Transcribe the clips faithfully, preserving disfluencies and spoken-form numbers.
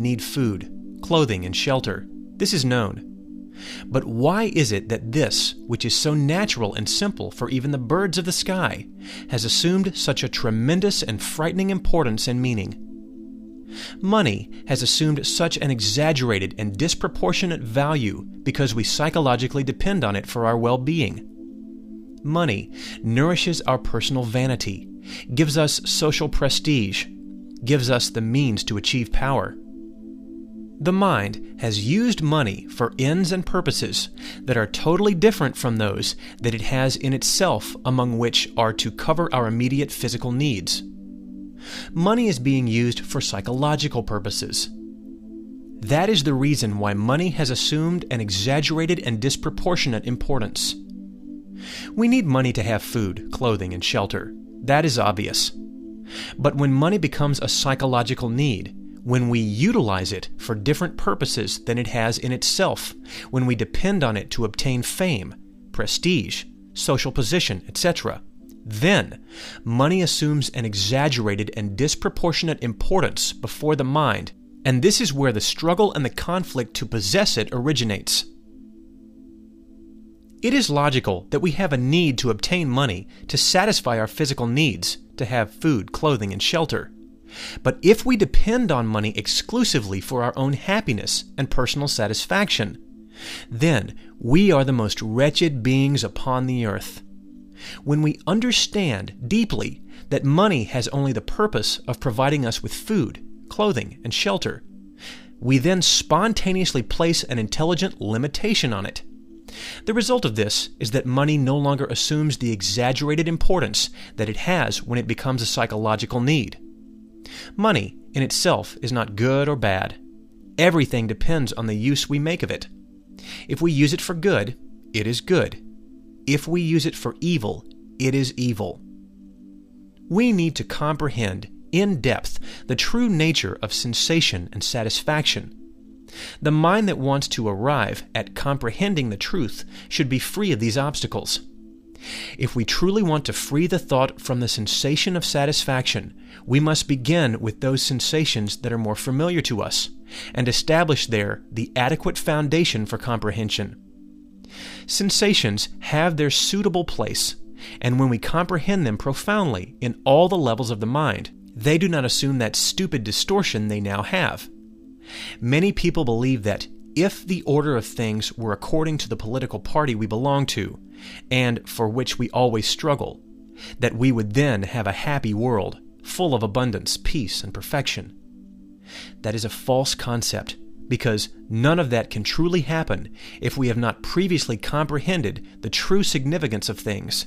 need food, clothing, and shelter. This is known. But why is it that this, which is so natural and simple for even the birds of the sky, has assumed such a tremendous and frightening importance and meaning? Money has assumed such an exaggerated and disproportionate value because we psychologically depend on it for our well-being. Money nourishes our personal vanity, gives us social prestige, gives us the means to achieve power. The mind has used money for ends and purposes that are totally different from those that it has in itself, among which are to cover our immediate physical needs. Money is being used for psychological purposes. That is the reason why money has assumed an exaggerated and disproportionate importance. We need money to have food, clothing, and shelter. That is obvious. But when money becomes a psychological need, when we utilize it for different purposes than it has in itself, when we depend on it to obtain fame, prestige, social position, et cetera, then money assumes an exaggerated and disproportionate importance before the mind, and this is where the struggle and the conflict to possess it originates. It is logical that we have a need to obtain money to satisfy our physical needs, to have food, clothing, and shelter. But if we depend on money exclusively for our own happiness and personal satisfaction, then we are the most wretched beings upon the earth. When we understand deeply that money has only the purpose of providing us with food, clothing, and shelter, we then spontaneously place an intelligent limitation on it. The result of this is that money no longer assumes the exaggerated importance that it has when it becomes a psychological need. Money in itself is not good or bad. Everything depends on the use we make of it. If we use it for good, it is good. If we use it for evil, it is evil. We need to comprehend in depth the true nature of sensation and satisfaction. The mind that wants to arrive at comprehending the truth should be free of these obstacles. If we truly want to free the thought from the sensation of satisfaction, we must begin with those sensations that are more familiar to us, and establish there the adequate foundation for comprehension. Sensations have their suitable place, and when we comprehend them profoundly in all the levels of the mind, they do not assume that stupid distortion they now have. Many people believe that if the order of things were according to the political party we belong to, and for which we always struggle, that we would then have a happy world, full of abundance, peace, and perfection. That is a false concept, because none of that can truly happen if we have not previously comprehended the true significance of things.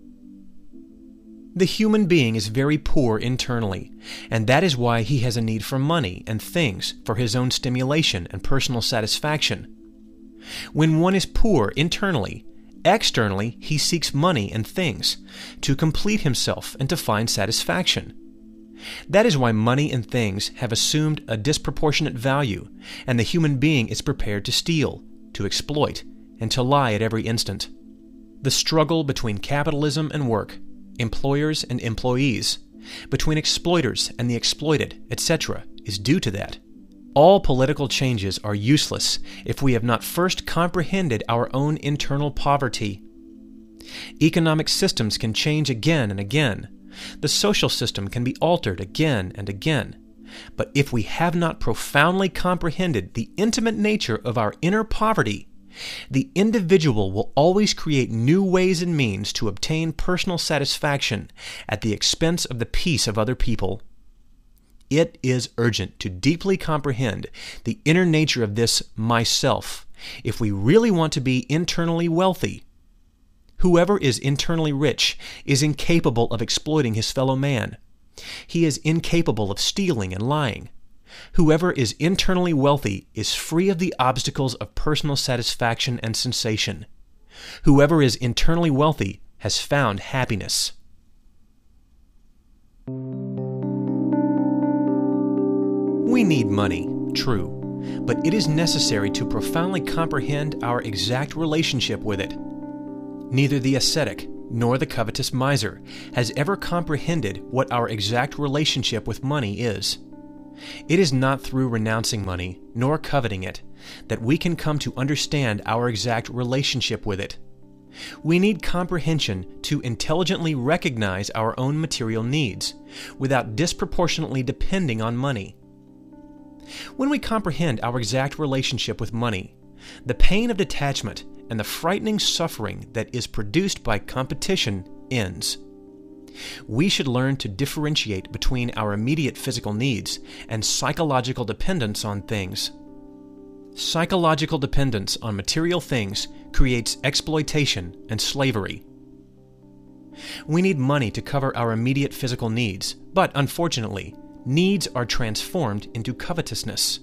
The human being is very poor internally, and that is why he has a need for money and things for his own stimulation and personal satisfaction. When one is poor internally, externally he seeks money and things to complete himself and to find satisfaction. That is why money and things have assumed a disproportionate value, and the human being is prepared to steal, to exploit, and to lie at every instant. The struggle between capitalism and work, employers and employees, between exploiters and the exploited, et cetera, is due to that. All political changes are useless if we have not first comprehended our own internal poverty. Economic systems can change again and again. The social system can be altered again and again. But if we have not profoundly comprehended the intimate nature of our inner poverty, the individual will always create new ways and means to obtain personal satisfaction at the expense of the peace of other people. It is urgent to deeply comprehend the inner nature of this myself if we really want to be internally wealthy. Whoever is internally rich is incapable of exploiting his fellow man. He is incapable of stealing and lying. Whoever is internally wealthy is free of the obstacles of personal satisfaction and sensation. Whoever is internally wealthy has found happiness. We need money, true, but it is necessary to profoundly comprehend our exact relationship with it. Neither the ascetic nor the covetous miser has ever comprehended what our exact relationship with money is. It is not through renouncing money, nor coveting it, that we can come to understand our exact relationship with it. We need comprehension to intelligently recognize our own material needs, without disproportionately depending on money. When we comprehend our exact relationship with money, the pain of detachment and the frightening suffering that is produced by competition ends. We should learn to differentiate between our immediate physical needs and psychological dependence on things. Psychological dependence on material things creates exploitation and slavery. We need money to cover our immediate physical needs, but unfortunately, needs are transformed into covetousness.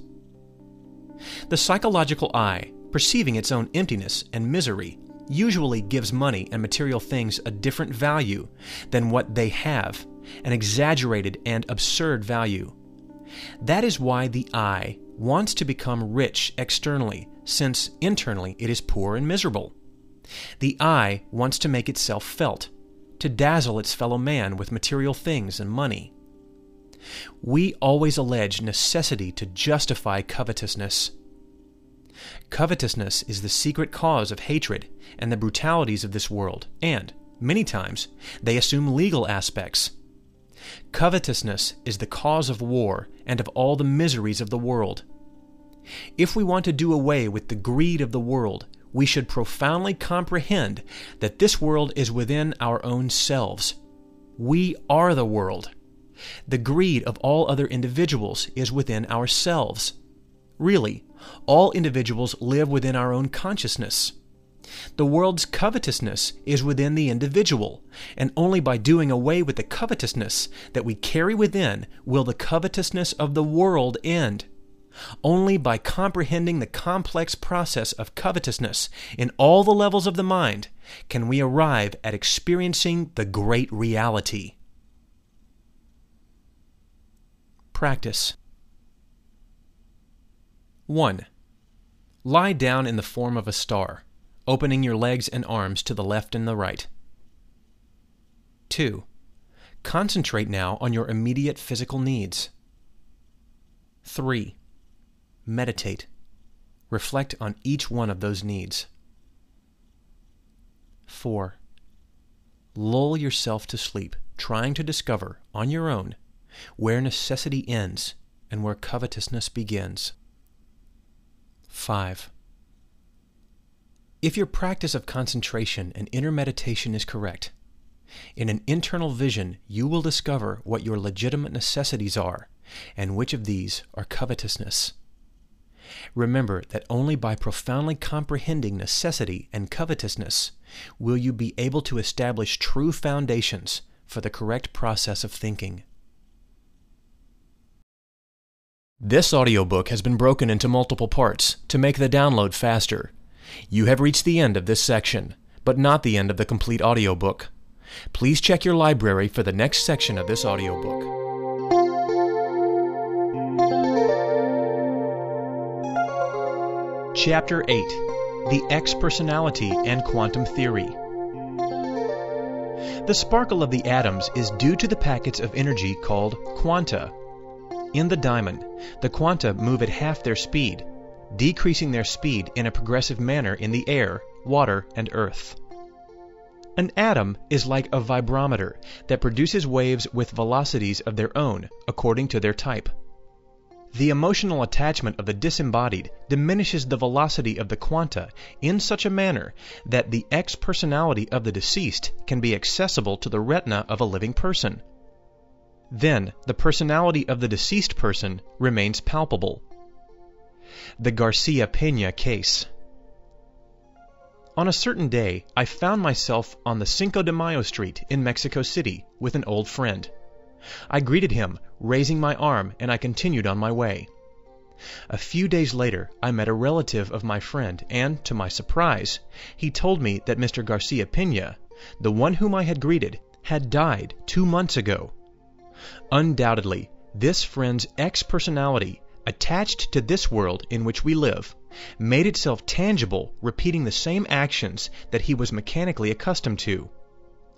The psychological eye, perceiving its own emptiness and misery, usually gives money and material things a different value than what they have, an exaggerated and absurd value. That is why the eye wants to become rich externally, since internally it is poor and miserable. The eye wants to make itself felt, to dazzle its fellow man with material things and money. We always allege necessity to justify covetousness. Covetousness is the secret cause of hatred and the brutalities of this world, and, many times, they assume legal aspects. Covetousness is the cause of war and of all the miseries of the world. If we want to do away with the greed of the world, we should profoundly comprehend that this world is within our own selves. We are the world. The greed of all other individuals is within ourselves. Really, all individuals live within our own consciousness. The world's covetousness is within the individual, and only by doing away with the covetousness that we carry within will the covetousness of the world end. Only by comprehending the complex process of covetousness in all the levels of the mind can we arrive at experiencing the great reality. Practice. one. Lie down in the form of a star, opening your legs and arms to the left and the right. two. Concentrate now on your immediate physical needs. three. Meditate. Reflect on each one of those needs. four. Lull yourself to sleep, trying to discover, on your own, where necessity ends and where covetousness begins. five. If your practice of concentration and inner meditation is correct, in an internal vision you will discover what your legitimate necessities are and which of these are covetousness. Remember that only by profoundly comprehending necessity and covetousness will you be able to establish true foundations for the correct process of thinking. This audiobook has been broken into multiple parts to make the download faster. You have reached the end of this section, but not the end of the complete audiobook. Please check your library for the next section of this audiobook. Chapter eight. The X-Personality and Quantum Theory. The sparkle of the atoms is due to the packets of energy called quanta. In the diamond, the quanta move at half their speed, decreasing their speed in a progressive manner in the air, water, and earth. An atom is like a vibrometer that produces waves with velocities of their own according to their type. The emotional attachment of the disembodied diminishes the velocity of the quanta in such a manner that the X-personality of the deceased can be accessible to the retina of a living person. Then the personality of the deceased person remains palpable. The Garcia Peña case. On a certain day, I found myself on the Cinco de Mayo street in Mexico City with an old friend. I greeted him, raising my arm, and I continued on my way. A few days later, I met a relative of my friend, and, to my surprise, he told me that Mister Garcia Peña, the one whom I had greeted, had died two months ago. Undoubtedly, this friend's X-personality, attached to this world in which we live, made itself tangible, repeating the same actions that he was mechanically accustomed to.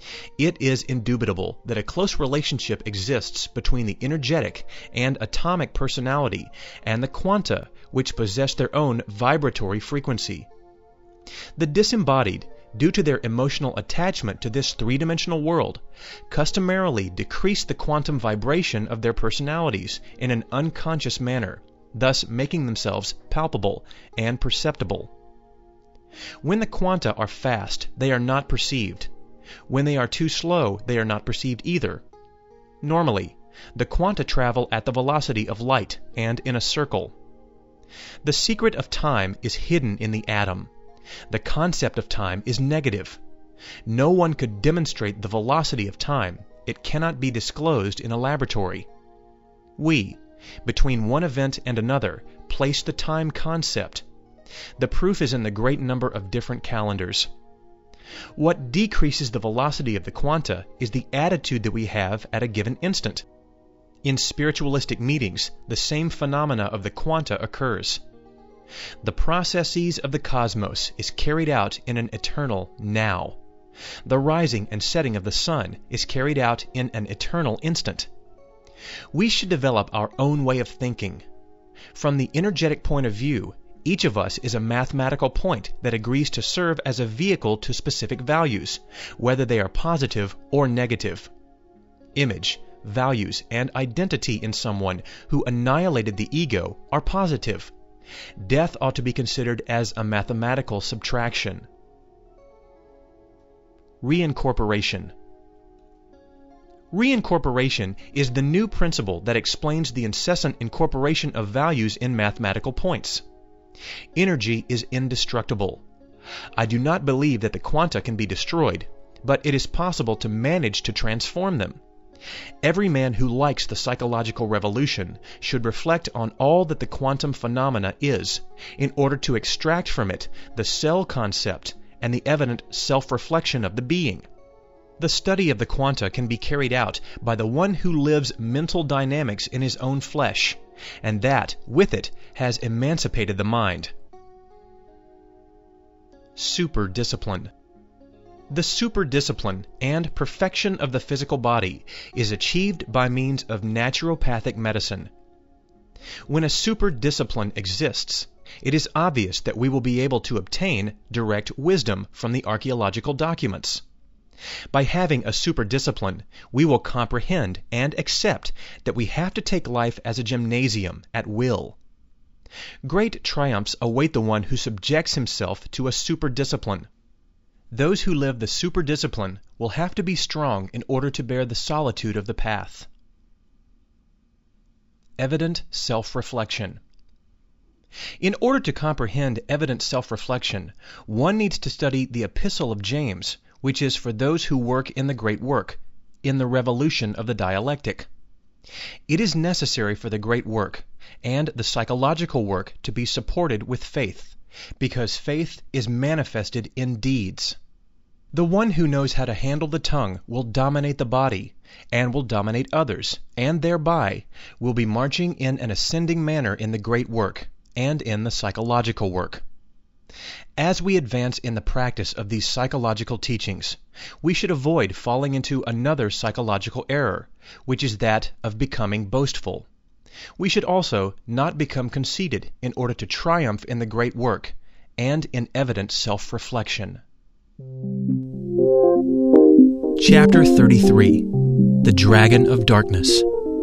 It is indubitable that a close relationship exists between the energetic and atomic personality and the quanta, which possess their own vibratory frequency. The disembodied, due to their emotional attachment to this three-dimensional world, customarily decrease the quantum vibration of their personalities in an unconscious manner, thus making themselves palpable and perceptible. When the quanta are fast, they are not perceived. When they are too slow, they are not perceived either. Normally, the quanta travel at the velocity of light and in a circle. The secret of time is hidden in the atom. The concept of time is negative. No one could demonstrate the velocity of time. It cannot be disclosed in a laboratory. We, between one event and another, place the time concept. The proof is in the great number of different calendars. What decreases the velocity of the quanta is the attitude that we have at a given instant. In spiritualistic meetings, the same phenomena of the quanta occurs. The processes of the cosmos is carried out in an eternal now. The rising and setting of the sun is carried out in an eternal instant. We should develop our own way of thinking. From the energetic point of view, each of us is a mathematical point that agrees to serve as a vehicle to specific values, whether they are positive or negative. Image, values, and identity in someone who annihilated the ego are positive. Death ought to be considered as a mathematical subtraction. Reincorporation. Reincorporation is the new principle that explains the incessant incorporation of values in mathematical points. Energy is indestructible. I do not believe that the quanta can be destroyed, but it is possible to manage to transform them. Every man who likes the psychological revolution should reflect on all that the quantum phenomena is, in order to extract from it the cell concept and the evident self-reflection of the being. The study of the quanta can be carried out by the one who lives mental dynamics in his own flesh, and that, with it, has emancipated the mind. Super-discipline. The super-discipline and perfection of the physical body is achieved by means of naturopathic medicine. When a super-discipline exists, it is obvious that we will be able to obtain direct wisdom from the archaeological documents. By having a super-discipline, we will comprehend and accept that we have to take life as a gymnasium at will. Great triumphs await the one who subjects himself to a super-discipline. Those who live the super-discipline will have to be strong in order to bear the solitude of the path. Evident self-reflection. In order to comprehend evident self-reflection, one needs to study the Epistle of James, which is for those who work in the great work, in the revolution of the dialectic. It is necessary for the great work and the psychological work to be supported with faith, because faith is manifested in deeds. The one who knows how to handle the tongue will dominate the body, and will dominate others, and thereby will be marching in an ascending manner in the great work, and in the psychological work. As we advance in the practice of these psychological teachings, we should avoid falling into another psychological error, which is that of becoming boastful. We should also not become conceited in order to triumph in the great work, and in evident self-reflection. Chapter thirty-three. The Dragon of Darkness.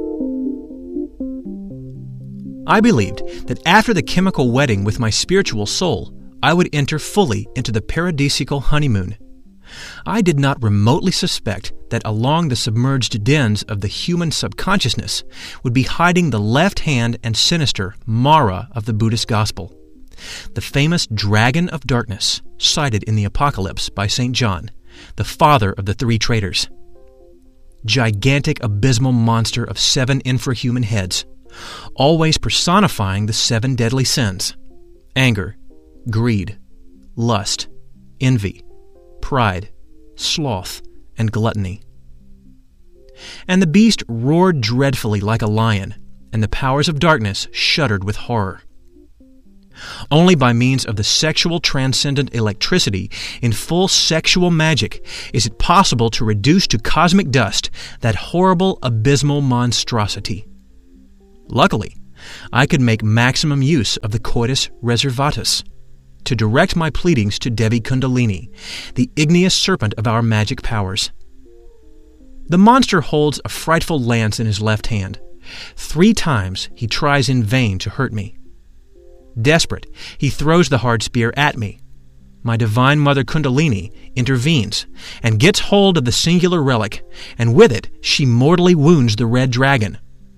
I believed that after the chemical wedding with my spiritual soul, I would enter fully into the paradisiacal honeymoon. I did not remotely suspect that along the submerged dens of the human subconsciousness would be hiding the left-hand and sinister Mara of the Buddhist gospel, the famous Dragon of Darkness, cited in the Apocalypse by Saint John, the father of the three traitors. Gigantic abysmal monster of seven infrahuman heads, always personifying the seven deadly sins: anger, greed, lust, envy, pride, sloth, and gluttony. And the beast roared dreadfully like a lion, and the powers of darkness shuddered with horror. Only by means of the sexual transcendent electricity in full sexual magic is it possible to reduce to cosmic dust that horrible abysmal monstrosity. Luckily, I could make maximum use of the coitus reservatus to direct my pleadings to Devi Kundalini, the igneous serpent of our magic powers. The monster holds a frightful lance in his left hand. Three times he tries in vain to hurt me. Desperate, he throws the hard spear at me. My Divine Mother Kundalini intervenes and gets hold of the singular relic, and with it she mortally wounds the red dragon.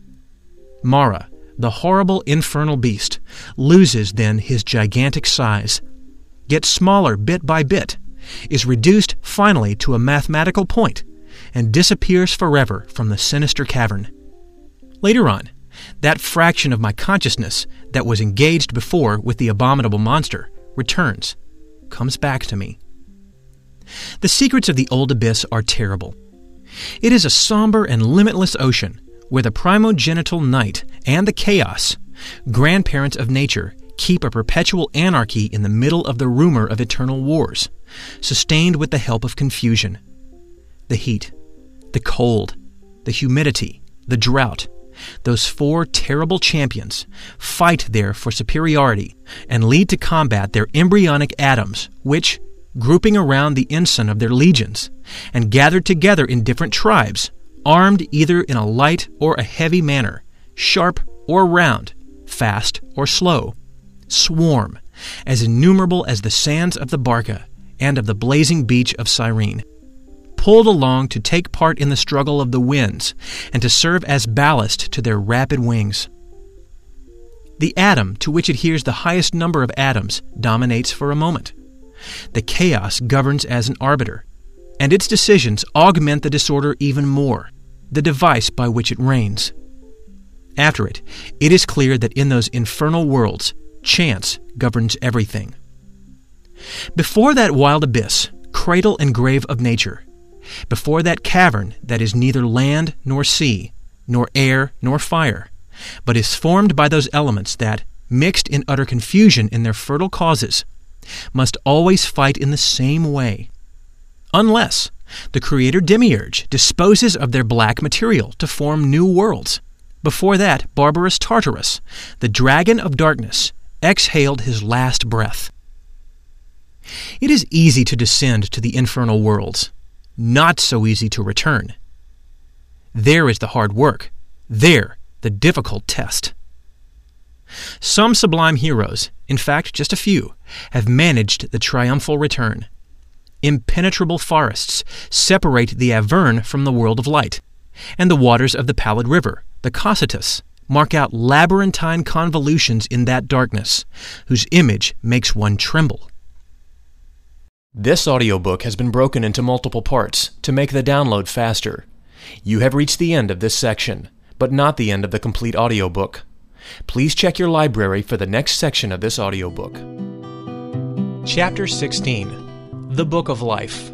Mara, the horrible infernal beast, loses then his gigantic size, gets smaller bit by bit, is reduced finally to a mathematical point, and disappears forever from the sinister cavern. Later on, that fraction of my consciousness that was engaged before with the abominable monster returns, comes back to me. The secrets of the old abyss are terrible. It is a somber and limitless ocean where the primogenital night and the chaos, grandparents of nature, keep a perpetual anarchy in the middle of the rumor of eternal wars, sustained with the help of confusion. The heat, the cold, the humidity, the drought, those four terrible champions fight there for superiority and lead to combat their embryonic atoms, which, grouping around the ensign of their legions, and gathered together in different tribes, armed either in a light or a heavy manner, sharp or round, fast or slow, swarm, as innumerable as the sands of the Barca and of the blazing beach of Cyrene, pulled along to take part in the struggle of the winds and to serve as ballast to their rapid wings. The atom to which adheres the highest number of atoms dominates for a moment. The chaos governs as an arbiter, and its decisions augment the disorder even more, the device by which it reigns. After it, it is clear that in those infernal worlds, chance governs everything. Before that wild abyss, cradle and grave of nature, before that cavern that is neither land nor sea, nor air nor fire, but is formed by those elements that, mixed in utter confusion in their fertile causes, must always fight in the same way, unless the Creator Demiurge disposes of their black material to form new worlds. Before that, barbarous Tartarus, the dragon of darkness, exhaled his last breath. It is easy to descend to the infernal worlds, not so easy to return. There is the hard work, there the difficult test. Some sublime heroes, in fact just a few, have managed the triumphal return. Impenetrable forests separate the Averne from the world of light, and the waters of the pallid river, the Cocytus, mark out labyrinthine convolutions in that darkness, whose image makes one tremble. This audiobook has been broken into multiple parts to make the download faster. You have reached the end of this section, but not the end of the complete audiobook. Please check your library for the next section of this audiobook. Chapter sixteen. The Book of Life.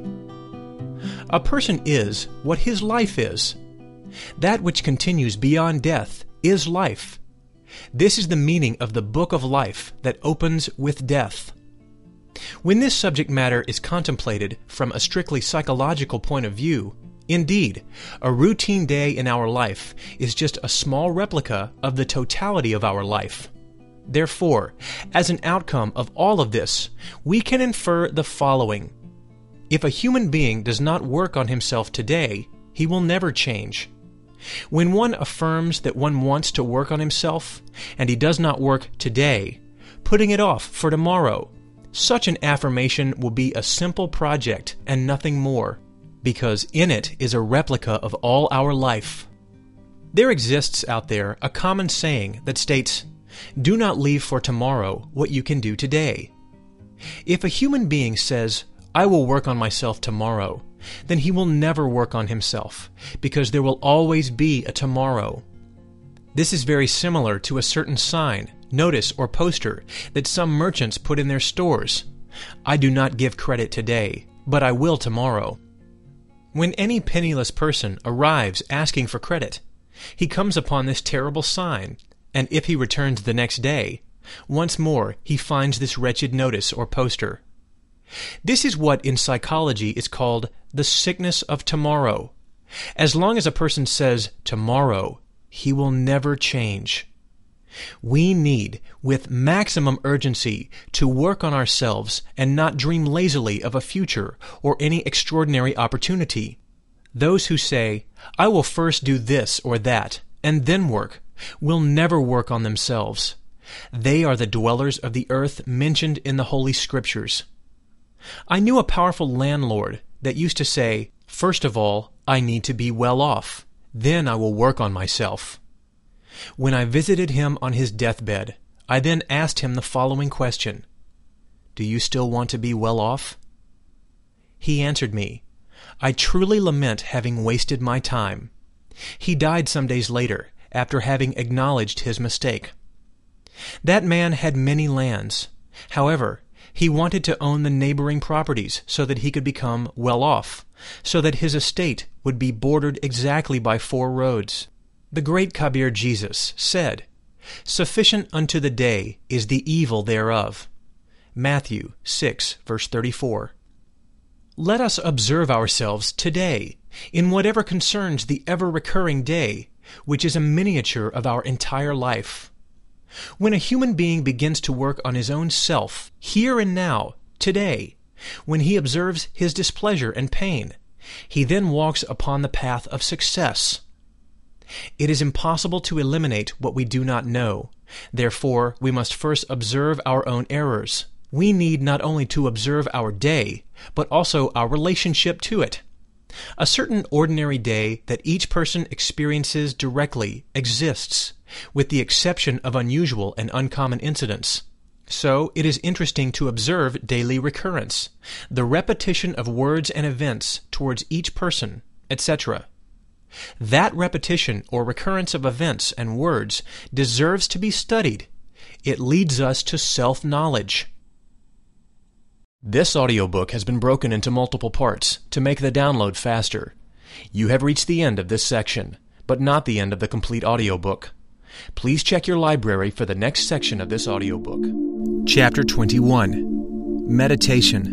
A person is what his life is. That which continues beyond death is life. This is the meaning of the Book of Life that opens with death. When this subject matter is contemplated from a strictly psychological point of view, indeed, a routine day in our life is just a small replica of the totality of our life. Therefore, as an outcome of all of this, we can infer the following. If a human being does not work on himself today, he will never change. When one affirms that one wants to work on himself, and he does not work today, putting it off for tomorrow, such an affirmation will be a simple project and nothing more, because in it is a replica of all our life. There exists out there a common saying that states, "Do not leave for tomorrow what you can do today." If a human being says, "I will work on myself tomorrow," then he will never work on himself, because there will always be a tomorrow. This is very similar to a certain sign, notice, or poster that some merchants put in their stores. "I do not give credit today, but I will tomorrow." When any penniless person arrives asking for credit, he comes upon this terrible sign, and if he returns the next day, Once more, he finds this wretched notice or poster. This is what in psychology is called the sickness of tomorrow. As long as a person says tomorrow, he will never change. We need, with maximum urgency, to work on ourselves and not dream lazily of a future or any extraordinary opportunity. Those who say, "I will first do this or that, and then work," will never work on themselves. They are the dwellers of the earth mentioned in the Holy Scriptures. I knew a powerful landlord that used to say, "First of all, I need to be well off. Then I will work on myself." When I visited him on his deathbed, I then asked him the following question: "Do you still want to be well off?" He answered me, "I truly lament having wasted my time." He died some days later, after having acknowledged his mistake. That man had many lands. However, he wanted to own the neighboring properties so that he could become well off, so that his estate would be bordered exactly by four roads. The great Kabir Jesus said, "Sufficient unto the day is the evil thereof." Matthew six, verse thirty-four. Let us observe ourselves today, in whatever concerns the ever-recurring day, which is a miniature of our entire life. When a human being begins to work on his own self, here and now, today, when he observes his displeasure and pain, he then walks upon the path of success. It is impossible to eliminate what we do not know. Therefore, we must first observe our own errors. We need not only to observe our day, but also our relationship to it. A certain ordinary day that each person experiences directly exists, with the exception of unusual and uncommon incidents. So it is interesting to observe daily recurrence, the repetition of words and events towards each person, et cetera. That repetition or recurrence of events and words deserves to be studied. It leads us to self-knowledge. This audiobook has been broken into multiple parts to make the download faster. You have reached the end of this section, but not the end of the complete audiobook. Please check your library for the next section of this audiobook. Chapter twenty-one. Meditation.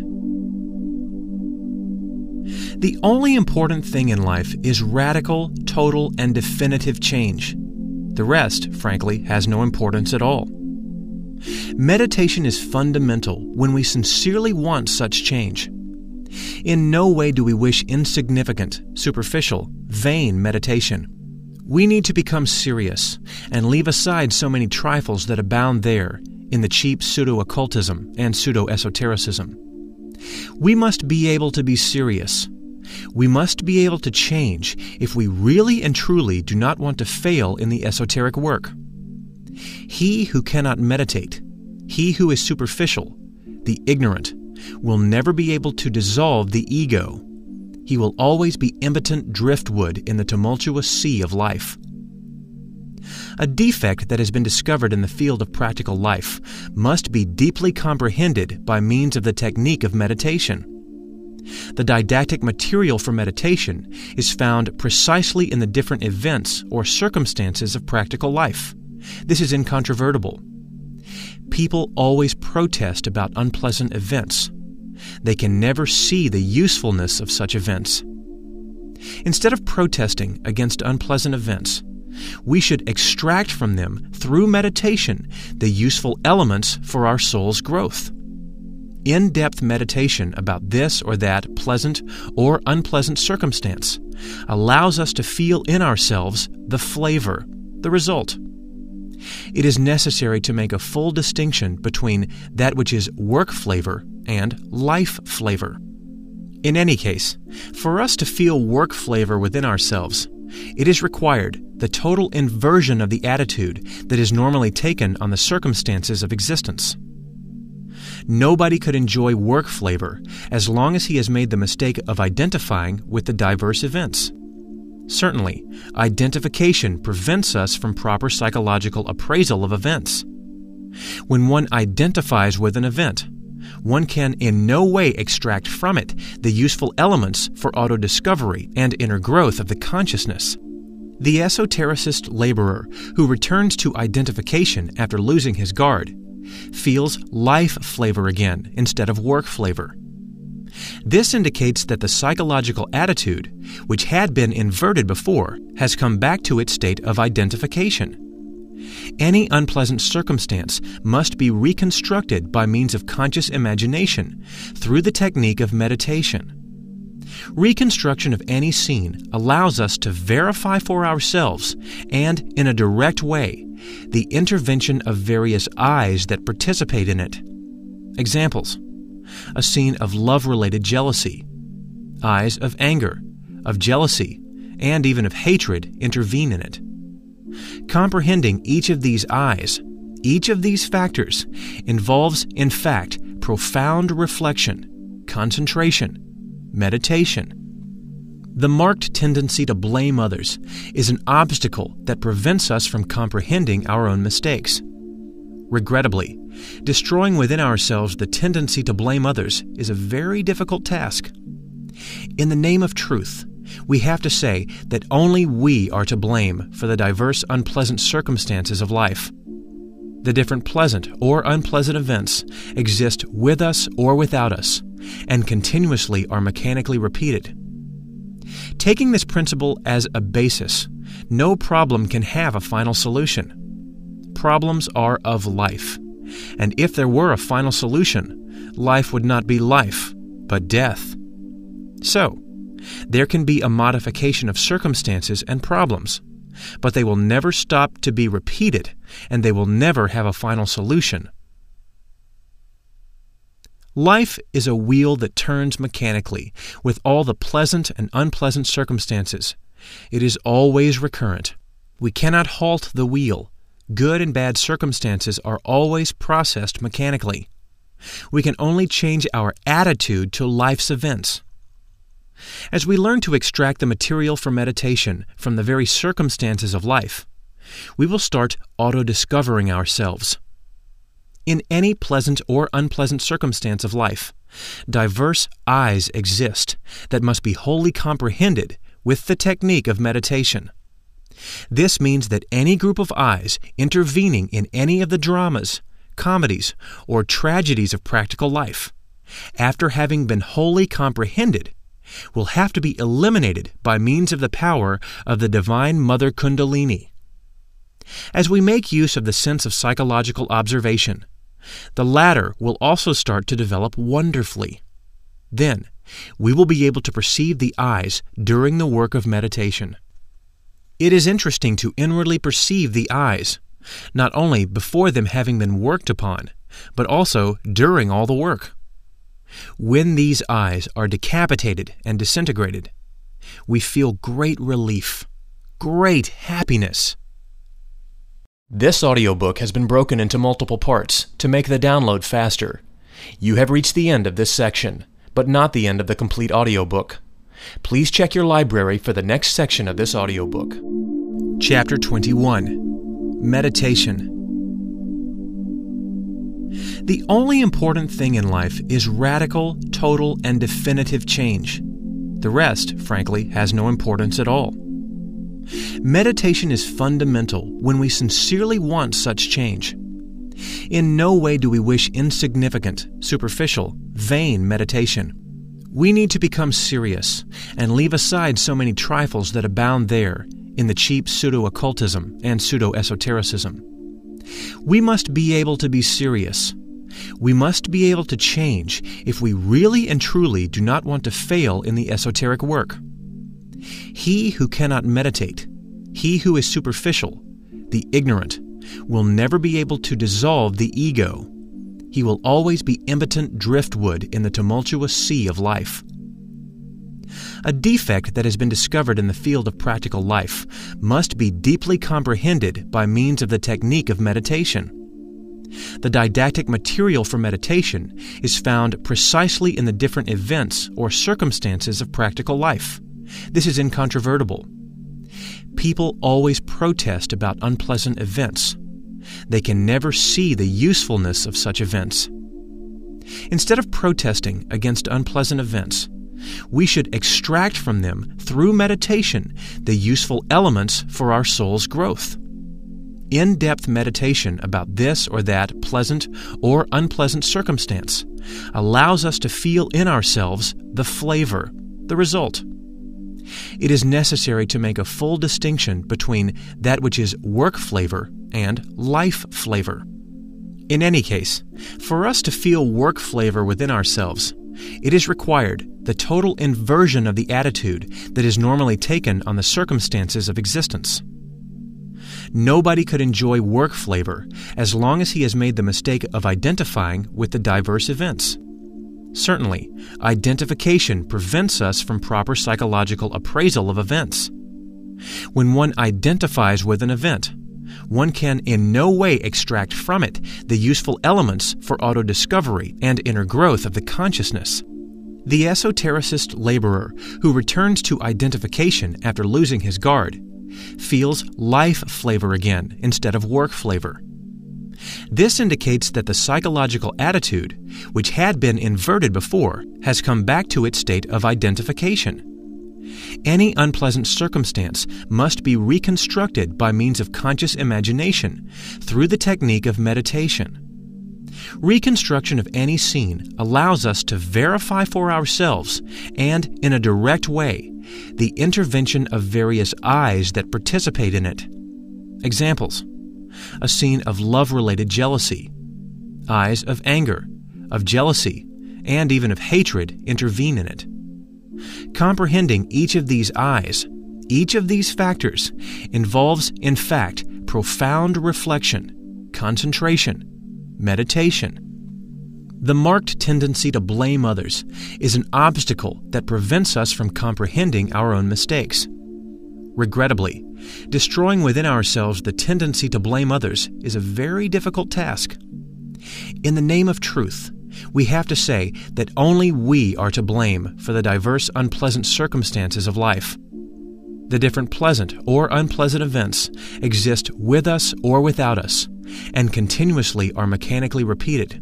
The only important thing in life is radical, total, and definitive change. The rest, frankly, has no importance at all. Meditation is fundamental when we sincerely want such change. In no way do we wish insignificant, superficial, vain meditation. We need to become serious and leave aside so many trifles that abound there in the cheap pseudo-occultism and pseudo-esotericism. We must be able to be serious. We must be able to change if we really and truly do not want to fail in the esoteric work. He who cannot meditate, he who is superficial, the ignorant, will never be able to dissolve the ego. He will always be impotent driftwood in the tumultuous sea of life. A defect that has been discovered in the field of practical life must be deeply comprehended by means of the technique of meditation. The didactic material for meditation is found precisely in the different events or circumstances of practical life. This is incontrovertible. People always protest about unpleasant events. They can never see the usefulness of such events. Instead of protesting against unpleasant events, we should extract from them, through meditation, the useful elements for our soul's growth. In-depth meditation about this or that pleasant or unpleasant circumstance allows us to feel in ourselves the flavor, the result. It is necessary to make a full distinction between that which is work flavor and life flavor. In any case, for us to feel work flavor within ourselves, it is required the total inversion of the attitude that is normally taken on the circumstances of existence. Nobody could enjoy work flavor as long as he has made the mistake of identifying with the diverse events. Certainly, identification prevents us from proper psychological appraisal of events. When one identifies with an event, one can in no way extract from it the useful elements for auto-discovery and inner growth of the consciousness. The esotericist laborer who returns to identification after losing his guard feels life flavor again instead of work flavor. This indicates that the psychological attitude, which had been inverted before, has come back to its state of identification. Any unpleasant circumstance must be reconstructed by means of conscious imagination through the technique of meditation. Reconstruction of any scene allows us to verify for ourselves and, in a direct way, the intervention of various eyes that participate in it. Examples: a scene of love-related jealousy. Eyes of anger, of jealousy, and even of hatred intervene in it. Comprehending each of these eyes, each of these factors, involves, in fact, profound reflection, concentration, meditation. The marked tendency to blame others is an obstacle that prevents us from comprehending our own mistakes. Regrettably, destroying within ourselves the tendency to blame others is a very difficult task. In the name of truth, we have to say that only we are to blame for the diverse unpleasant circumstances of life. The different pleasant or unpleasant events exist with us or without us, and continuously are mechanically repeated. Taking this principle as a basis, no problem can have a final solution. Problems are of life, and if there were a final solution, life would not be life, but death. So, there can be a modification of circumstances and problems, but they will never stop to be repeated, and they will never have a final solution. Life is a wheel that turns mechanically, with all the pleasant and unpleasant circumstances. It is always recurrent. We cannot halt the wheel. Good and bad circumstances are always processed mechanically. We can only change our attitude to life's events. As we learn to extract the material for meditation from the very circumstances of life, we will start auto-discovering ourselves. In any pleasant or unpleasant circumstance of life, diverse eyes exist that must be wholly comprehended with the technique of meditation. This means that any group of eyes intervening in any of the dramas, comedies, or tragedies of practical life, after having been wholly comprehended, will have to be eliminated by means of the power of the Divine Mother Kundalini. As we make use of the sense of psychological observation, the latter will also start to develop wonderfully. Then, we will be able to perceive the eyes during the work of meditation. It is interesting to inwardly perceive the eyes, not only before them having been worked upon, but also during all the work. When these eyes are decapitated and disintegrated, we feel great relief, great happiness. This audiobook has been broken into multiple parts to make the download faster. You have reached the end of this section, but not the end of the complete audiobook. Please check your library for the next section of this audiobook. Chapter twenty-one. Meditation. The only important thing in life is radical, total, and definitive change. The rest, frankly, has no importance at all. Meditation is fundamental when we sincerely want such change. In no way do we wish insignificant, superficial, vain meditation. We need to become serious and leave aside so many trifles that abound there in the cheap pseudo-occultism and pseudo-esotericism. We must be able to be serious. We must be able to change if we really and truly do not want to fail in the esoteric work. He who cannot meditate, he who is superficial, the ignorant, will never be able to dissolve the ego. He will always be impotent driftwood in the tumultuous sea of life. A defect that has been discovered in the field of practical life must be deeply comprehended by means of the technique of meditation. The didactic material for meditation is found precisely in the different events or circumstances of practical life. This is incontrovertible. People always protest about unpleasant events. They can never see the usefulness of such events. Instead of protesting against unpleasant events, We should extract from them, through meditation, the useful elements for our soul's growth. In-depth meditation about this or that pleasant or unpleasant circumstance allows us to feel in ourselves the flavor, the result. It is necessary to make a full distinction between that which is work flavor and life flavor. In any case, for us to feel work flavor within ourselves, it is required the total inversion of the attitude that is normally taken on the circumstances of existence. Nobody could enjoy work flavor as long as he has made the mistake of identifying with the diverse events. Certainly, identification prevents us from proper psychological appraisal of events. When one identifies with an event, one can in no way extract from it the useful elements for auto-discovery and inner growth of the consciousness. The esotericist laborer who returns to identification after losing his guard feels life flavor again instead of work flavor. This indicates that the psychological attitude, which had been inverted before, has come back to its state of identification. Any unpleasant circumstance must be reconstructed by means of conscious imagination through the technique of meditation. Reconstruction of any scene allows us to verify for ourselves and in a direct way the intervention of various eyes that participate in it. Examples: a scene of love-related jealousy. Eyes of anger, of jealousy, and even of hatred intervene in it. Comprehending each of these eyes, each of these factors, involves, in fact, profound reflection, concentration, meditation. The marked tendency to blame others is an obstacle that prevents us from comprehending our own mistakes. Regrettably, destroying within ourselves the tendency to blame others is a very difficult task. In the name of truth, we have to say that only we are to blame for the diverse unpleasant circumstances of life. The different pleasant or unpleasant events exist with us or without us, and continuously are mechanically repeated.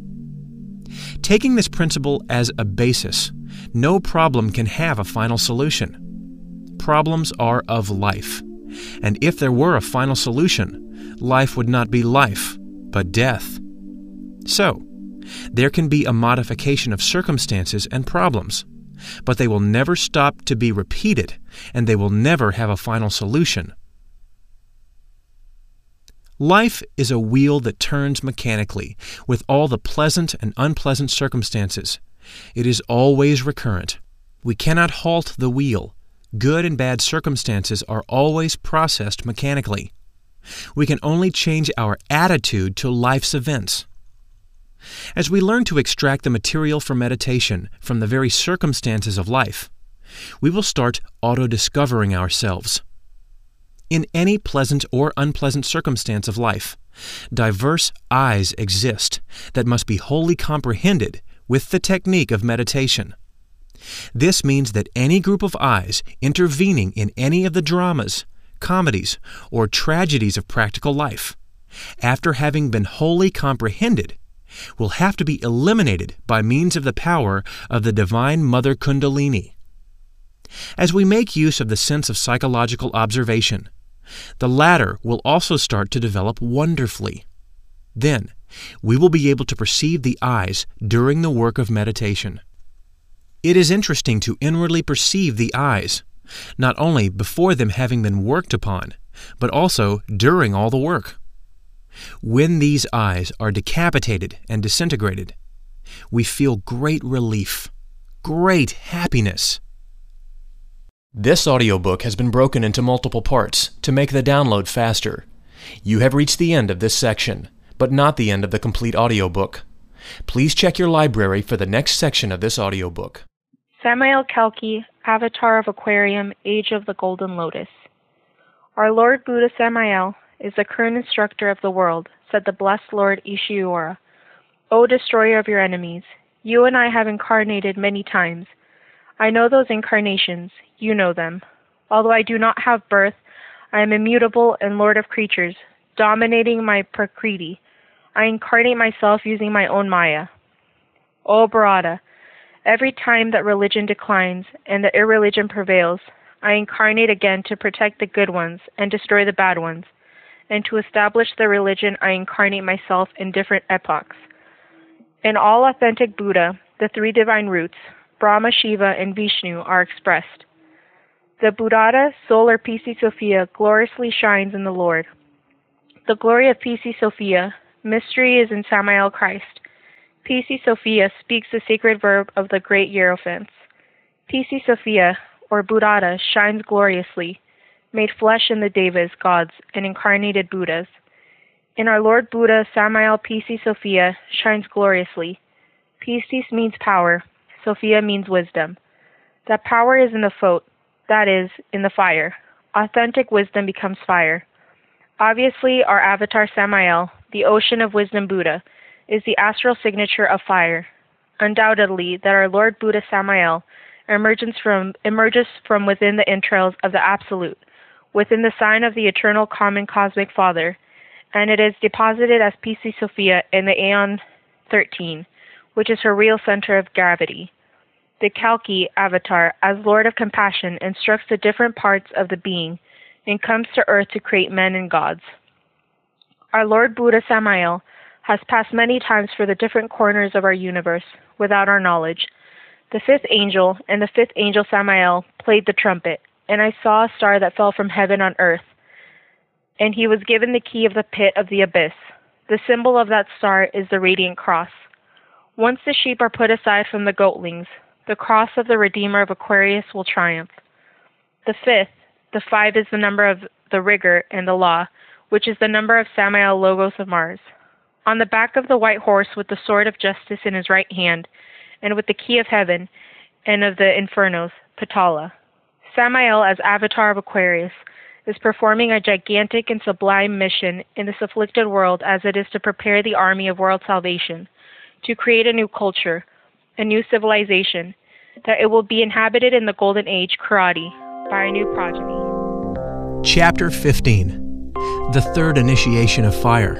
Taking this principle as a basis, no problem can have a final solution. Problems are of life, and if there were a final solution, life would not be life, but death. So, there can be a modification of circumstances and problems, but they will never stop to be repeated, and they will never have a final solution. Life is a wheel that turns mechanically, with all the pleasant and unpleasant circumstances. It is always recurrent. We cannot halt the wheel. Good and bad circumstances are always processed mechanically. We can only change our attitude to life's events. As we learn to extract the material for meditation from the very circumstances of life, we will start auto-discovering ourselves. In any pleasant or unpleasant circumstance of life, diverse eyes exist that must be wholly comprehended with the technique of meditation. This means that any group of eyes intervening in any of the dramas, comedies, or tragedies of practical life, after having been wholly comprehended, will have to be eliminated by means of the power of the Divine Mother Kundalini. As we make use of the sense of psychological observation, the latter will also start to develop wonderfully. Then, we will be able to perceive the eyes during the work of meditation. It is interesting to inwardly perceive the eyes, not only before them having been worked upon, but also during all the work. When these eyes are decapitated and disintegrated, we feel great relief, great happiness. This audiobook has been broken into multiple parts to make the download faster. You have reached the end of this section, but not the end of the complete audiobook. Please check your library for the next section of this audiobook. Samael Kalki, Avatar of Aquarium, Age of the Golden Lotus. Our Lord Buddha Samael is the current instructor of the world, said the blessed Lord Ishiura. O destroyer of your enemies, you and I have incarnated many times. I know those incarnations, you know them. Although I do not have birth, I am immutable and Lord of creatures, dominating my Prakriti. I incarnate myself using my own Maya. O Bharata, Every time that religion declines and the irreligion prevails, I incarnate again to protect the good ones and destroy the bad ones. And to establish the religion, I incarnate myself in different epochs. In all authentic Buddha, the three divine roots, Brahma, Shiva, and Vishnu, are expressed. The Buddhata, soul or P C Sophia, gloriously shines in the Lord. The glory of P C Sophia, mystery, is in Samael Christ. P C Sophia speaks the sacred verb of the great Hierophants. P C Sophia, or Buddhata, shines gloriously, made flesh in the Devas, gods, and incarnated Buddhas. In our Lord Buddha, Samael P C Sophia shines gloriously. P C means power, Sophia means wisdom. That power is in the foot, that is, in the fire. Authentic wisdom becomes fire. Obviously, our avatar Samael, the ocean of wisdom Buddha, is the astral signature of fire. Undoubtedly, that our Lord Buddha Samael emerges from, emerges from within the entrails of the Absolute, within the sign of the eternal common cosmic Father, and it is deposited as P C Sophia in the Aeon thirteen, which is her real center of gravity. The Kalki avatar, as Lord of Compassion, instructs the different parts of the being and comes to earth to create men and gods. Our Lord Buddha Samael has passed many times for the different corners of our universe without our knowledge. The fifth angel and the fifth angel Samael played the trumpet, and I saw a star that fell from heaven on earth, and he was given the key of the pit of the abyss. The symbol of that star is the radiant cross. Once the sheep are put aside from the goatlings, the cross of the Redeemer of Aquarius will triumph. The fifth, the five, is the number of the rigor and the law, which is the number of Samael Logos of Mars. On the back of the white horse with the sword of justice in his right hand, and with the key of heaven and of the infernos, Patala. Samael, as avatar of Aquarius, is performing a gigantic and sublime mission in this afflicted world, as it is to prepare the army of world salvation, to create a new culture, a new civilization, that it will be inhabited in the golden age, Karate, by a new progeny. Chapter fifteen. The Third Initiation of Fire.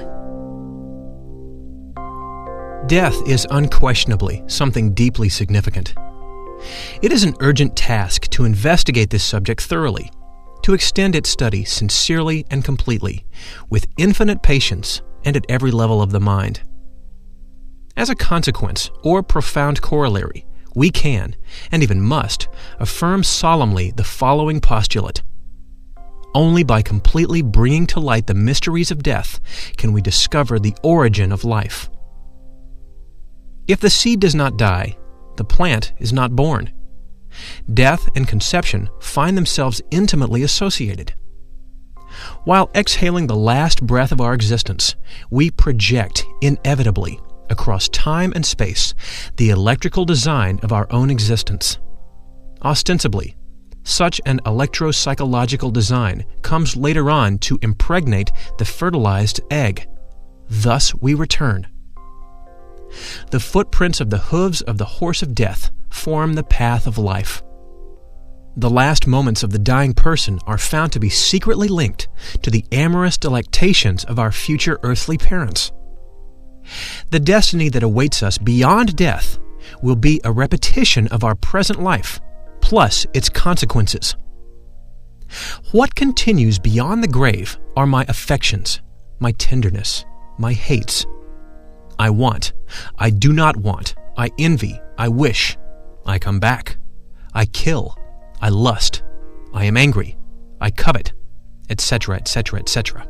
Death is unquestionably something deeply significant. It is an urgent task to investigate this subject thoroughly, to extend its study sincerely and completely, with infinite patience and at every level of the mind. As a consequence, or profound corollary, we can, and even must, affirm solemnly the following postulate. Only by completely bringing to light the mysteries of death can we discover the origin of life. If the seed does not die, the plant is not born. Death and conception find themselves intimately associated. While exhaling the last breath of our existence, we project, inevitably, across time and space, the electrical design of our own existence. Ostensibly, such an electro-psychological design comes later on to impregnate the fertilized egg. Thus we return. The footprints of the hooves of the horse of death form the path of life. The last moments of the dying person are found to be secretly linked to the amorous delectations of our future earthly parents. The destiny that awaits us beyond death will be a repetition of our present life, plus its consequences. What continues beyond the grave are my affections, my tenderness, my hates. I want, I do not want, I envy, I wish, I come back, I kill, I lust, I am angry, I covet, et cetera, et cetera, et cetera.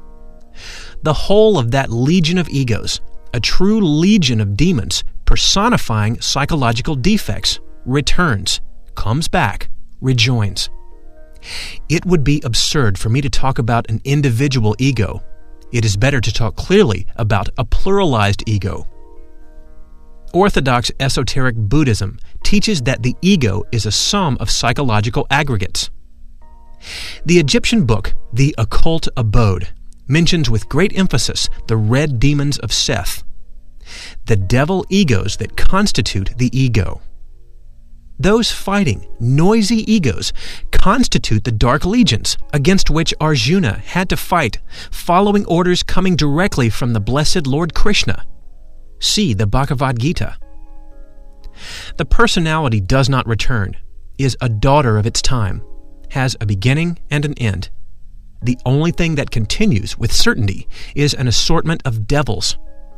The whole of that legion of egos, a true legion of demons personifying psychological defects, returns, comes back, rejoins. It would be absurd for me to talk about an individual ego. It is better to talk clearly about a pluralized ego. Orthodox esoteric Buddhism teaches that the ego is a sum of psychological aggregates. The Egyptian book, The Occult Abode, mentions with great emphasis the red demons of Seth, the devil egos that constitute the ego. Those fighting, noisy egos constitute the dark legions against which Arjuna had to fight, following orders coming directly from the blessed Lord Krishna. See the Bhagavad Gita. The personality does not return, is a daughter of its time, has a beginning and an end. The only thing that continues with certainty is an assortment of devils.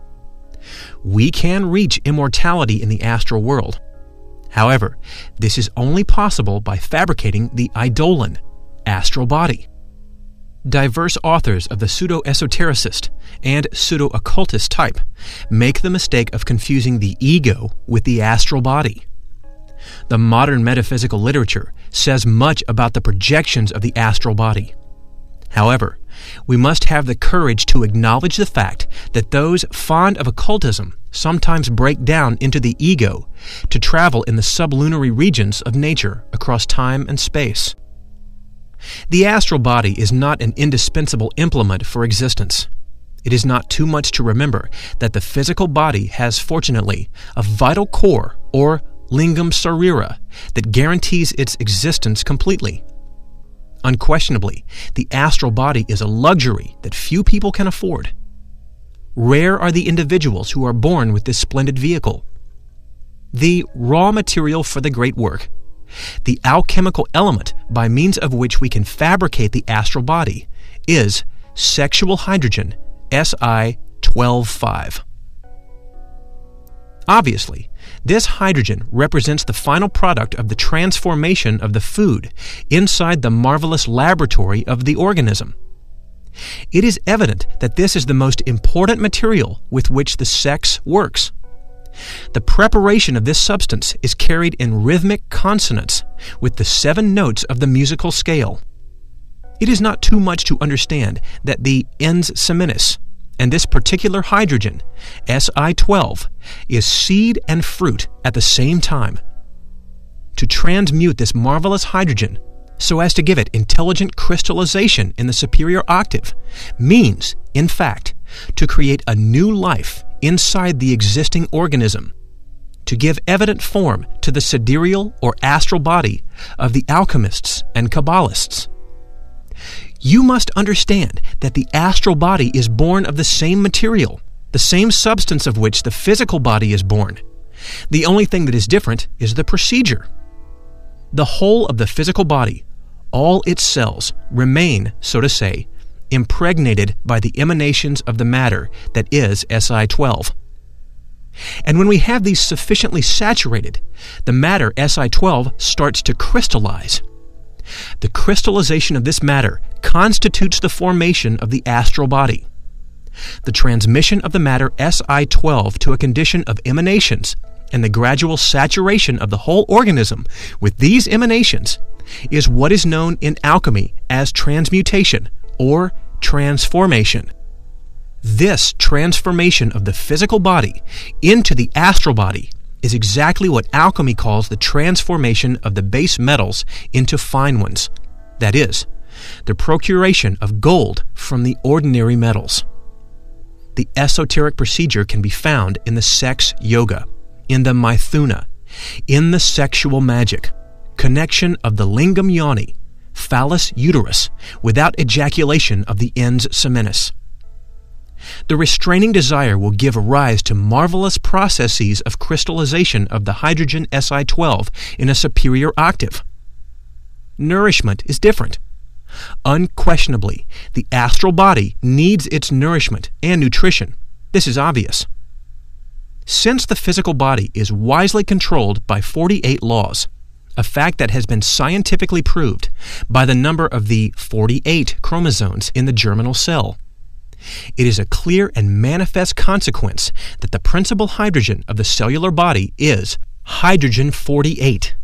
We can reach immortality in the astral world. However, this is only possible by fabricating the eidolon, astral body. Diverse authors of the pseudo-esotericist and pseudo-occultist type make the mistake of confusing the ego with the astral body. The modern metaphysical literature says much about the projections of the astral body. However, we must have the courage to acknowledge the fact that those fond of occultism sometimes break down into the ego to travel in the sublunary regions of nature across time and space. The astral body is not an indispensable implement for existence. It is not too much to remember that the physical body has, fortunately, a vital core, or lingam sarira, that guarantees its existence completely. Unquestionably, the astral body is a luxury that few people can afford. Rare are the individuals who are born with this splendid vehicle. The raw material for the great work, the alchemical element by means of which we can fabricate the astral body, is sexual hydrogen, S I twelve five. Obviously, this hydrogen represents the final product of the transformation of the food inside the marvelous laboratory of the organism. It is evident that this is the most important material with which the sex works. The preparation of this substance is carried in rhythmic consonance with the seven notes of the musical scale. It is not too much to understand that the ens seminis and this particular hydrogen, S I twelve, is seed and fruit at the same time. To transmute this marvelous hydrogen so as to give it intelligent crystallization in the superior octave means, in fact, to create a new life inside the existing organism, to give evident form to the sidereal or astral body of the alchemists and Kabbalists. You must understand that the astral body is born of the same material, the same substance of which the physical body is born. The only thing that is different is the procedure. The whole of the physical body, all its cells, remain, so to say, impregnated by the emanations of the matter that is S I twelve. And when we have these sufficiently saturated, the matter S I twelve starts to crystallize. The crystallization of this matter constitutes the formation of the astral body. The transmission of the matter S I twelve to a condition of emanations and the gradual saturation of the whole organism with these emanations is what is known in alchemy as transmutation or transformation. This transformation of the physical body into the astral body is exactly what alchemy calls the transformation of the base metals into fine ones. That is, the procuration of gold from the ordinary metals. The esoteric procedure can be found in the sex yoga, in the Maithuna, in the sexual magic, connection of the lingam yoni, phallus uterus, without ejaculation of the ens seminis. The restraining desire will give rise to marvelous processes of crystallization of the hydrogen S I twelve in a superior octave. Nourishment is different. Unquestionably, the astral body needs its nourishment and nutrition. This is obvious. Since the physical body is wisely controlled by forty-eight laws, a fact that has been scientifically proved by the number of the forty-eight chromosomes in the germinal cell, it is a clear and manifest consequence that the principal hydrogen of the cellular body is hydrogen forty-eight.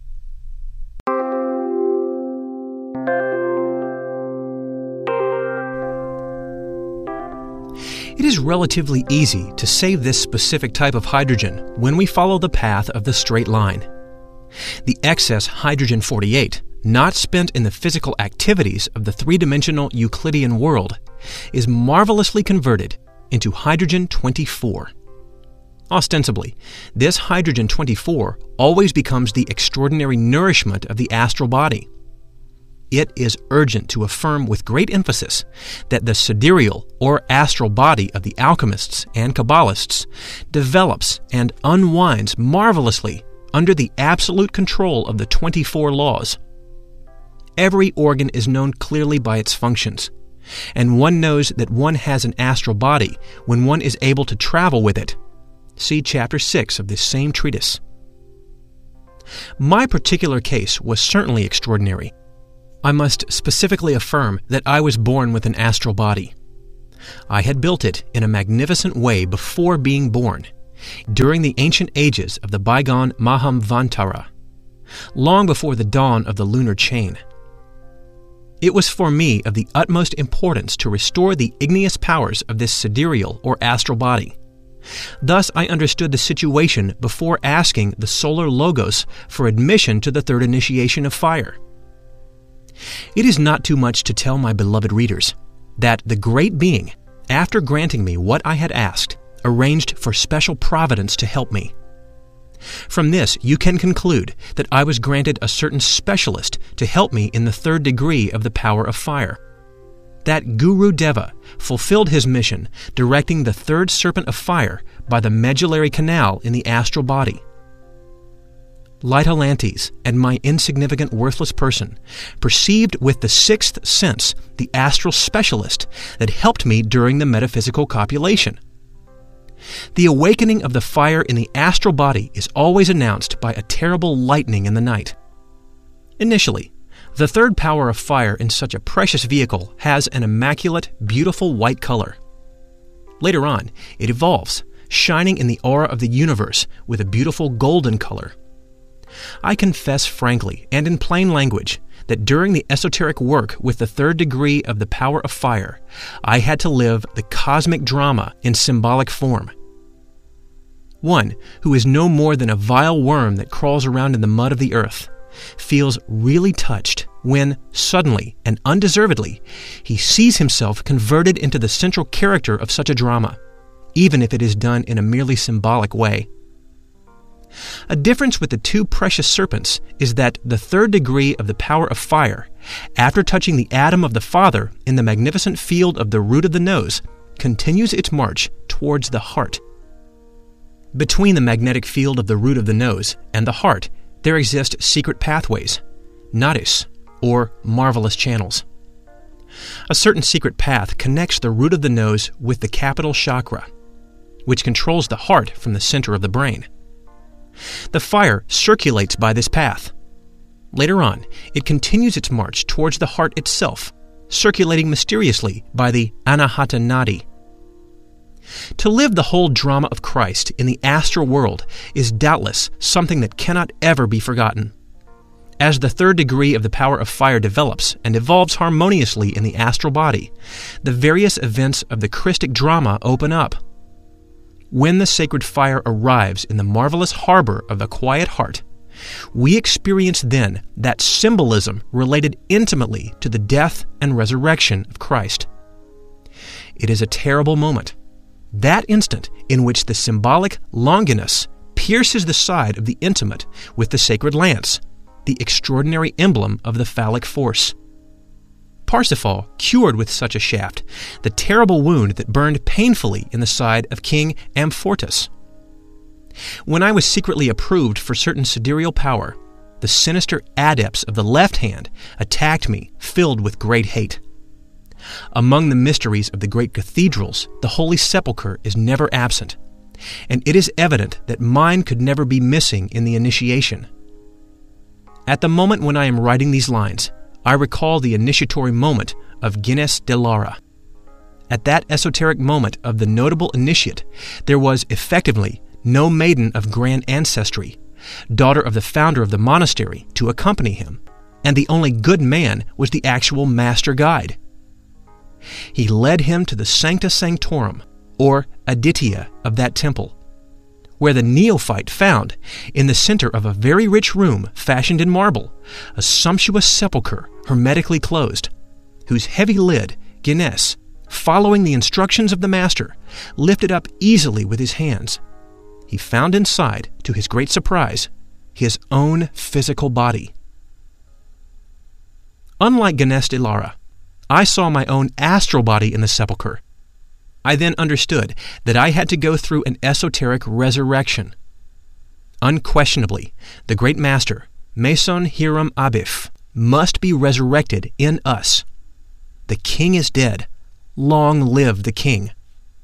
It is relatively easy to save this specific type of hydrogen when we follow the path of the straight line. The excess hydrogen forty-eight, not spent in the physical activities of the three-dimensional Euclidean world, is marvelously converted into hydrogen twenty-four. Ostensibly, this hydrogen twenty-four always becomes the extraordinary nourishment of the astral body. It is urgent to affirm with great emphasis that the sidereal or astral body of the alchemists and Kabbalists develops and unwinds marvelously under the absolute control of the twenty-four laws. Every organ is known clearly by its functions, and one knows that one has an astral body when one is able to travel with it. See chapter six of this same treatise. My particular case was certainly extraordinary. I must specifically affirm that I was born with an astral body. I had built it in a magnificent way before being born, during the ancient ages of the bygone Mahamvantara, long before the dawn of the lunar chain. It was for me of the utmost importance to restore the igneous powers of this sidereal or astral body. Thus I understood the situation before asking the solar logos for admission to the third initiation of fire. It is not too much to tell my beloved readers that the Great Being, after granting me what I had asked, arranged for special providence to help me. From this, you can conclude that I was granted a certain specialist to help me in the third degree of the power of fire. That Guru Deva fulfilled his mission directing the third serpent of fire by the medullary canal in the astral body. Lytolantes and my insignificant, worthless person perceived with the sixth sense the astral specialist that helped me during the metaphysical copulation. The awakening of the fire in the astral body is always announced by a terrible lightning in the night. Initially, the third power of fire in such a precious vehicle has an immaculate, beautiful white color. Later on, it evolves, shining in the aura of the universe with a beautiful golden color. I confess frankly and in plain language that during the esoteric work with the third degree of the power of fire, I had to live the cosmic drama in symbolic form. One who is no more than a vile worm that crawls around in the mud of the earth feels really touched when, suddenly and undeservedly, he sees himself converted into the central character of such a drama, even if it is done in a merely symbolic way. A difference with the two precious serpents is that the third degree of the power of fire, after touching the atom of the Father in the magnificent field of the root of the nose, continues its march towards the heart. Between the magnetic field of the root of the nose and the heart, there exist secret pathways, nadis, or marvelous channels. A certain secret path connects the root of the nose with the capital chakra, which controls the heart from the center of the brain. The fire circulates by this path. Later on, it continues its march towards the heart itself, circulating mysteriously by the Anahata Nadi. To live the whole drama of Christ in the astral world is doubtless something that cannot ever be forgotten. As the third degree of the power of fire develops and evolves harmoniously in the astral body, the various events of the Christic drama open up. When the sacred fire arrives in the marvelous harbor of the quiet heart, we experience then that symbolism related intimately to the death and resurrection of Christ. It is a terrible moment, that instant in which the symbolic Longinus pierces the side of the intimate with the sacred lance, the extraordinary emblem of the phallic force. Parsifal cured with such a shaft the terrible wound that burned painfully in the side of King Amfortas. When I was secretly approved for certain sidereal power, the sinister adepts of the left hand attacked me, filled with great hate. Among the mysteries of the great cathedrals, the Holy Sepulchre is never absent, and it is evident that mine could never be missing in the initiation. At the moment when I am writing these lines, I recall the initiatory moment of Ginés de Lara. At that esoteric moment of the notable initiate, there was effectively no maiden of grand ancestry, daughter of the founder of the monastery, to accompany him, and the only good man was the actual master guide. He led him to the Sancta Sanctorum, or Aditya, of that temple, where the neophyte found, in the center of a very rich room fashioned in marble, a sumptuous sepulchre hermetically closed, whose heavy lid Ginés, following the instructions of the master, lifted up easily with his hands. He found inside, to his great surprise, his own physical body. Unlike Ginés de Lara, I saw my own astral body in the sepulchre. I then understood that I had to go through an esoteric resurrection. Unquestionably, the great master, Mason Hiram Abif, must be resurrected in us. The king is dead. Long live the king.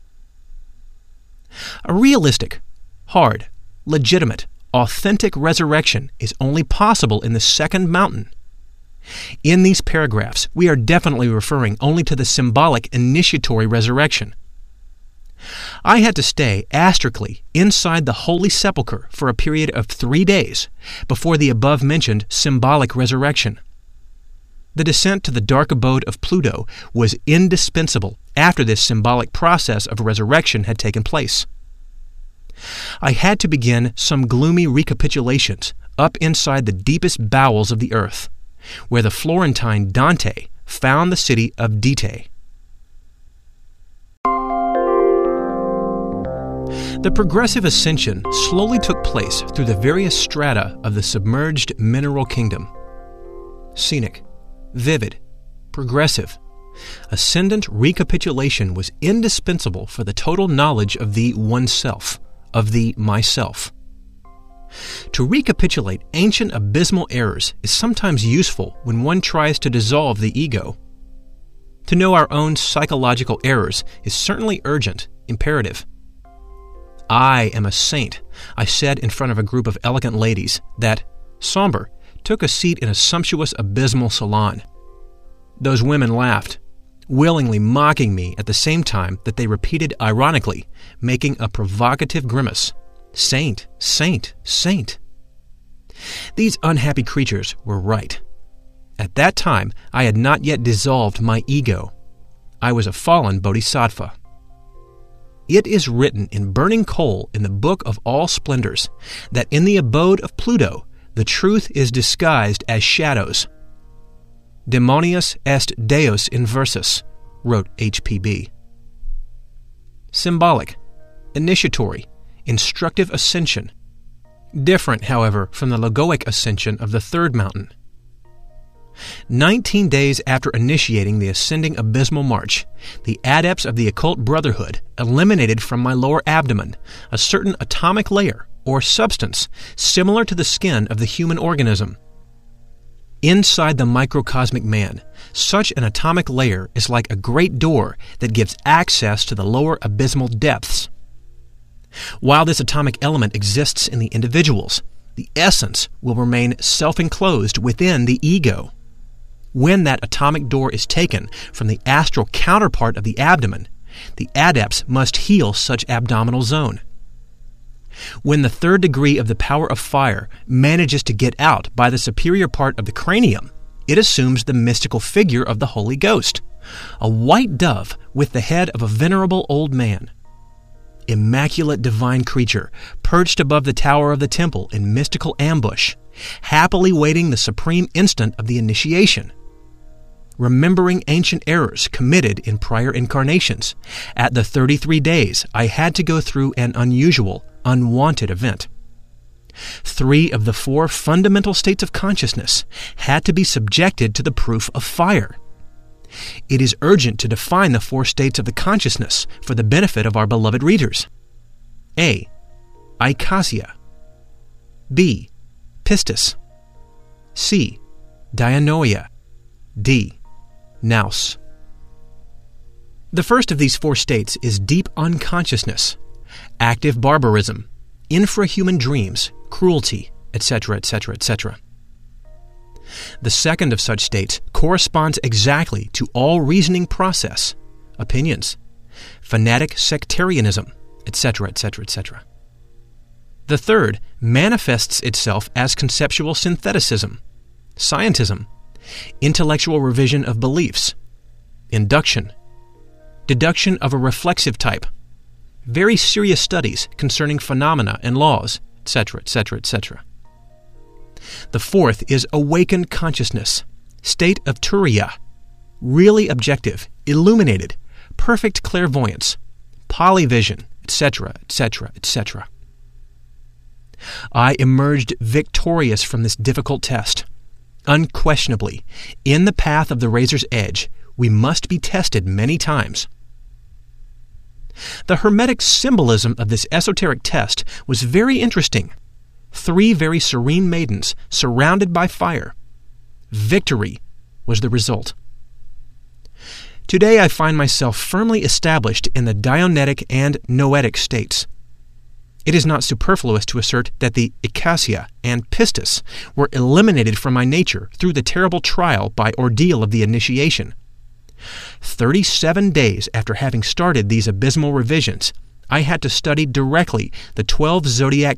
A realistic, hard, legitimate, authentic resurrection is only possible in the second mountain. In these paragraphs, we are definitely referring only to the symbolic initiatory resurrection. I had to stay astrically inside the Holy Sepulchre for a period of three days before the above-mentioned symbolic resurrection. The descent to the dark abode of Pluto was indispensable after this symbolic process of resurrection had taken place. I had to begin some gloomy recapitulations up inside the deepest bowels of the earth, where the Florentine Dante found the city of Dite. The progressive ascension slowly took place through the various strata of the submerged mineral kingdom. Scenic, vivid, progressive, ascendant recapitulation was indispensable for the total knowledge of the oneself, of the myself. To recapitulate ancient abysmal errors is sometimes useful when one tries to dissolve the ego. To know our own psychological errors is certainly urgent, imperative. I am a saint, I said in front of a group of elegant ladies that, somber, took a seat in a sumptuous abysmal salon. Those women laughed, willingly mocking me at the same time that they repeated ironically, making a provocative grimace, "Saint, saint, saint." These unhappy creatures were right. At that time, I had not yet dissolved my ego. I was a fallen bodhisattva. It is written in burning coal in the Book of All Splendors that in the abode of Pluto, the truth is disguised as shadows. Demonius est Deus inversus, wrote H P B Symbolic, initiatory, instructive ascension. Different, however, from the logoic ascension of the third mountain. Nineteen days after initiating the ascending abysmal march, the adepts of the occult brotherhood eliminated from my lower abdomen a certain atomic layer or substance similar to the skin of the human organism. Inside the microcosmic man, such an atomic layer is like a great door that gives access to the lower abysmal depths. While this atomic element exists in the individuals, the essence will remain self-enclosed within the ego. When that atomic door is taken from the astral counterpart of the abdomen, the adepts must heal such abdominal zone. When the third degree of the power of fire manages to get out by the superior part of the cranium, it assumes the mystical figure of the Holy Ghost, a white dove with the head of a venerable old man. Immaculate divine creature, perched above the tower of the temple in mystical ambush, happily waiting the supreme instant of the initiation. Remembering ancient errors committed in prior incarnations, at the thirty-three days I had to go through an unusual, unwanted event. Three of the four fundamental states of consciousness had to be subjected to the proof of fire. It is urgent to define the four states of the consciousness for the benefit of our beloved readers. A. Ikasia. B. Pistis. C. Dianoia. D. Nous. The first of these four states is deep unconsciousness, active barbarism, infrahuman dreams, cruelty, et cetera, et cetera, et cetera. The second of such states corresponds exactly to all reasoning process, opinions, fanatic sectarianism, et cetera, et cetera, et cetera. The third manifests itself as conceptual syntheticism, scientism, intellectual revision of beliefs, induction, deduction of a reflexive type, very serious studies concerning phenomena and laws, et cetera, et cetera, et cetera. The fourth is awakened consciousness, state of Turiya, really objective, illuminated, perfect clairvoyance, polyvision, et cetera, et cetera, et cetera. I emerged victorious from this difficult test. Unquestionably, in the path of the razor's edge, we must be tested many times. The Hermetic symbolism of this esoteric test was very interesting. three very serene maidens surrounded by fire. Victory was the result. Today I find myself firmly established in the Dianetic and Noetic states. It is not superfluous to assert that the Icasia and Pistis were eliminated from my nature through the terrible trial by ordeal of the initiation. Thirty-seven days after having started these abysmal revisions, I had to study directly the twelve zodiac